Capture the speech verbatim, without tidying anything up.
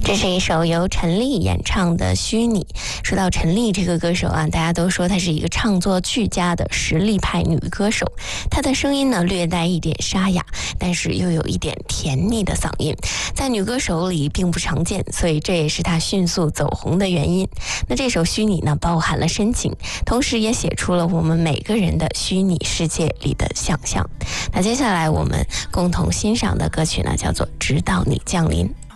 这是一首由陈粒演唱的《虚拟》。说到陈粒这个歌手啊，大家都说她是一个唱作俱佳的实力派女歌手。她的声音呢略带一点沙哑，但是又有一点甜腻的嗓音，在女歌手里并不常见，所以这也是她迅速走红的原因。那这首《虚拟》呢，包含了深情，同时也写出了我们每个人的虚拟世界里的想象。那接下来我们共同欣赏的歌曲呢，叫做《直到你降临》。